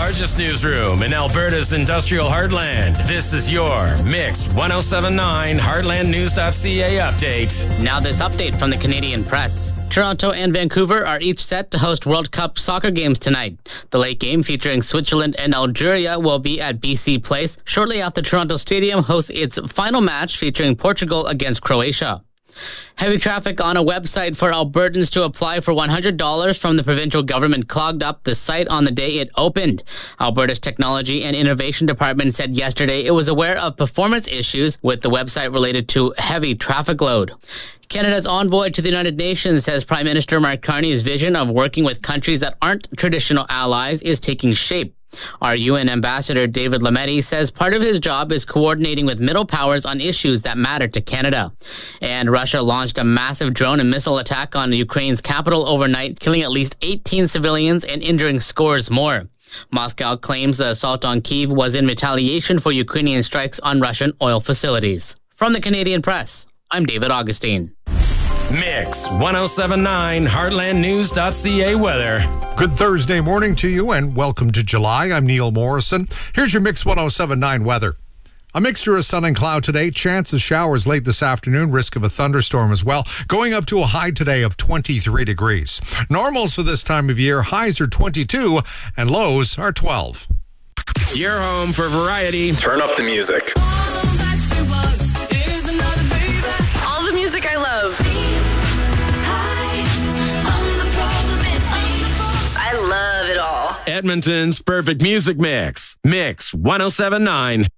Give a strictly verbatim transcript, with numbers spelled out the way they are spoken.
largest newsroom in Alberta's industrial heartland. This is your Mix ten seventy-nine Heartland News dot C A update. Now this update from the Canadian Press. Toronto and Vancouver are each set to host World Cup soccer games tonight. The late game featuring Switzerland and Algeria will be at B C Place shortly after Toronto Stadium hosts its final match featuring Portugal against Croatia. Heavy traffic on a website for Albertans to apply for one hundred dollars from the provincial government clogged up the site on the day it opened. Alberta's Technology and Innovation Department said yesterday it was aware of performance issues with the website related to heavy traffic load. Canada's envoy to the United Nations says Prime Minister Mark Carney's vision of working with countries that aren't traditional allies is taking shape. Our U N Ambassador David Lametti says part of his job is coordinating with middle powers on issues that matter to Canada. And Russia launched a massive drone and missile attack on Ukraine's capital overnight, killing at least eighteen civilians and injuring scores more. Moscow claims the assault on Kyiv was in retaliation for Ukrainian strikes on Russian oil facilities. From the Canadian Press, I'm David Augustine. Mix ten seventy-nine Heartland News dot C A weather. Good Thursday morning to you and welcome to July. I'm Neil Morrison. Here's your Mix ten seventy-nine weather. A mixture of sun and cloud today. Chance of showers late this afternoon. Risk of a thunderstorm as well. Going up to a high today of twenty-three degrees. Normals for this time of year. Highs are twenty-two and lows are twelve. Your home for variety. Turn up the music. All the music I love. I love it all. Edmonton's perfect music mix. Mix ten seventy-nine.